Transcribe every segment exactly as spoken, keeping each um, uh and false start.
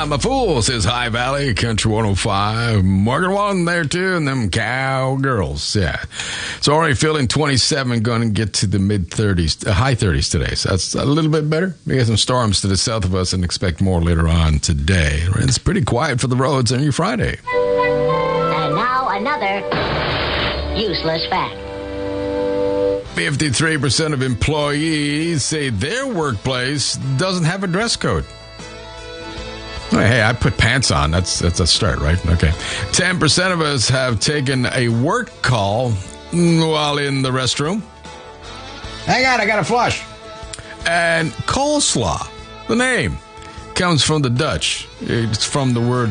I'm a fool, says High Valley, Country one oh five. Morgan Wallen there, too, and them cowgirls. Yeah. It's already feeling twenty-seven, going to get to the mid-thirties, uh, high thirties today. So that's a little bit better. We got some storms to the south of us and expect more later on today. It's pretty quiet for the roads on your Friday. And now another useless fact. fifty-three percent of employees say their workplace doesn't have a dress code. Hey, I put pants on. That's that's a start, right? Okay. ten percent of us have taken a work call while in the restroom. Hang on, I got to flush. And coleslaw, the name, comes from the Dutch. It's from the word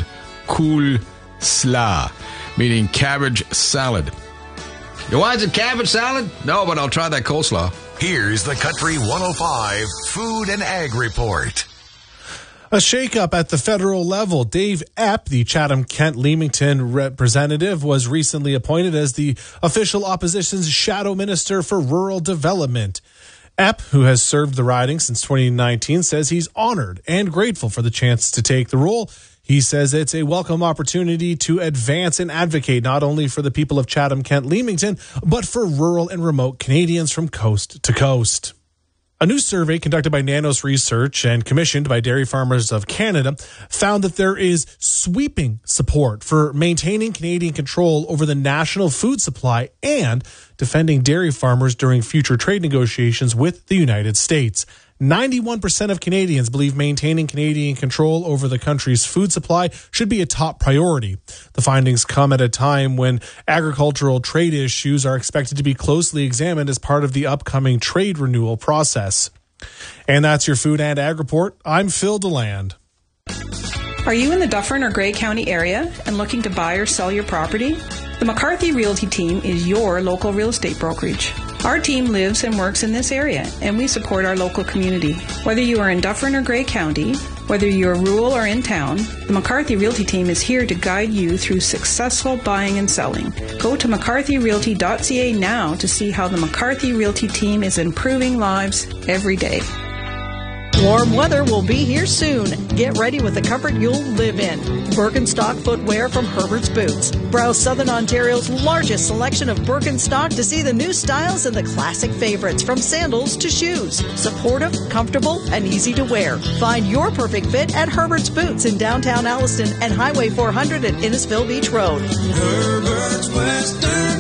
koolsla, meaning cabbage salad. You want a cabbage salad? No, but I'll try that coleslaw. Here's the Country one oh five Food and Ag Report. A shakeup at the federal level. Dave Epp, the Chatham-Kent-Leamington representative, was recently appointed as the official opposition's shadow minister for rural development. Epp, who has served the riding since twenty nineteen, says he's honored and grateful for the chance to take the role. He says it's a welcome opportunity to advance and advocate not only for the people of Chatham-Kent-Leamington, but for rural and remote Canadians from coast to coast. A new survey conducted by Nanos Research and commissioned by Dairy Farmers of Canada found that there is sweeping support for maintaining Canadian control over the national food supply and defending dairy farmers during future trade negotiations with the United States. ninety-one percent of Canadians believe maintaining Canadian control over the country's food supply should be a top priority. The findings come at a time when agricultural trade issues are expected to be closely examined as part of the upcoming trade renewal process. And that's your Food and Ag Report. I'm Phil DeLand. Are you in the Dufferin or Grey County area and looking to buy or sell your property? The McCarthy Realty Team is your local real estate brokerage. Our team lives and works in this area, and we support our local community. Whether you are in Dufferin or Grey County, whether you're rural or in town, the McCarthy Realty Team is here to guide you through successful buying and selling. Go to mccarthy realty dot c a now to see how the McCarthy Realty Team is improving lives every day. Warm weather will be here soon. Get ready with the comfort you'll live in. Birkenstock footwear from Herbert's Boots. Browse Southern Ontario's largest selection of Birkenstock to see the new styles and the classic favorites, from sandals to shoes. Supportive, comfortable, and easy to wear. Find your perfect fit at Herbert's Boots in downtown Alliston and Highway four hundred at Innisfil Beach Road. Herbert's Western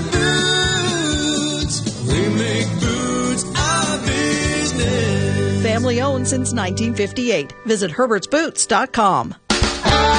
Boots. We make boots our business. Family owned since nineteen fifty-eight. Visit herberts boots dot com.